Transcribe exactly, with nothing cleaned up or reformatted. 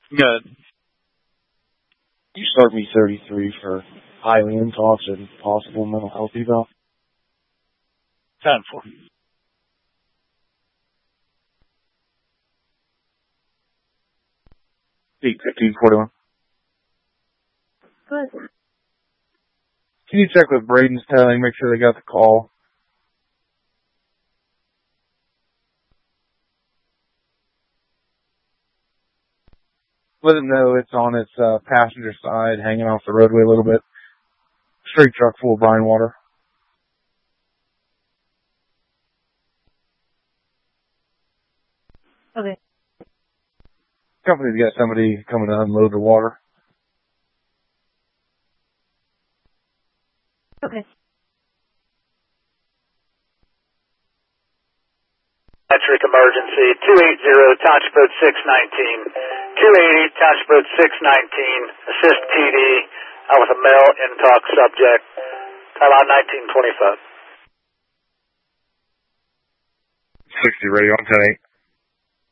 Good. You start me thirty-three for highly intox and possible mental health eval. Time for. Eight fifteen forty-one. Good. Can you check with Braden's telling, make sure they got the call? Let them know it's on its uh, passenger side, hanging off the roadway a little bit. Straight truck full of brine water. Okay. Company's got somebody coming to unload the water. Okay. Metric emergency, two eighty, Township Road six nineteen. two eighty, Township Road six nineteen. Assist T D uh, with a male intox subject. Time out nineteen twenty-five. sixty radio on ten eight.